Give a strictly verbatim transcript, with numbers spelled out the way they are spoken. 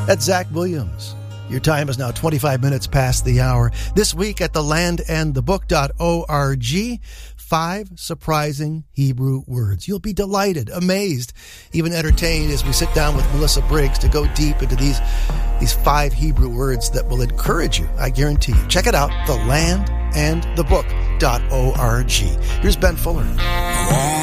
That's Zach Williams. Your time is now twenty-five minutes past the hour. This week at the land and the book dot org, five surprising Hebrew words. You'll be delighted, amazed, even entertained as we sit down with Melissa Briggs to go deep into these, these five Hebrew words that will encourage you, I guarantee you. Check it out, the land and the book dot org. Here's Ben Fuller.